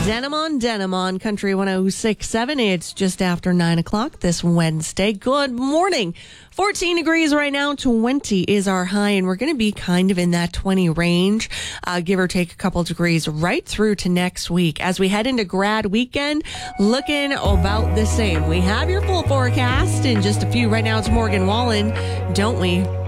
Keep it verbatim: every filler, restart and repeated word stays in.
Denim on Denim on Country one oh six point seven. It's just after nine o'clock this Wednesday. Good morning. fourteen degrees right now. twenty is our high, and we're going to be kind of in that twenty range, uh, give or take a couple degrees right through to next week. As we head into grad weekend, looking about the same. We have your full forecast in just a few. Right now it's Morgan Wallen, don't we?